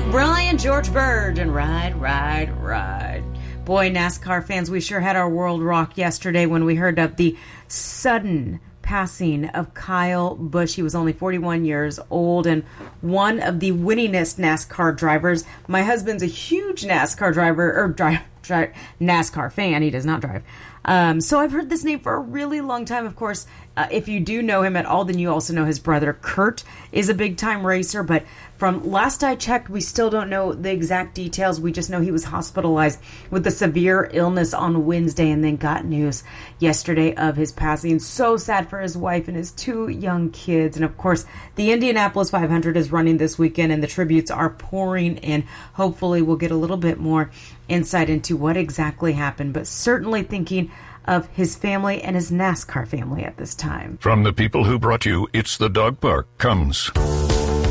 Brian George Bird and Ride, Ride, Ride. Boy, NASCAR fans, we sure had our world rocked yesterday when we heard of the sudden passing of Kyle Busch. He was only 41 years old and one of the winningest NASCAR drivers. My husband's a huge NASCAR NASCAR fan. He does not drive. So I've heard this name for a really long time. Of course, if you do know him at all, then you also know his brother Kurt is a big-time racer. But from last I checked, we still don't know the exact details. We just know he was hospitalized with a severe illness on Wednesday and then got news yesterday of his passing. So sad for his wife and his two young kids. And of course, the Indianapolis 500 is running this weekend and the tributes are pouring in. Hopefully we'll get a little bit more insight into what exactly happened, but certainly thinking of his family and his NASCAR family at this time. From the people who brought you It's the Dog Park comes